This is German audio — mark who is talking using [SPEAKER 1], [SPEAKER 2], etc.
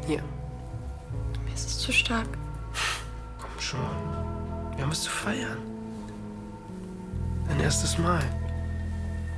[SPEAKER 1] Hier.
[SPEAKER 2] Mir ist es zu stark.
[SPEAKER 1] Komm schon. Wir haben es zu feiern. Dein erstes Mal.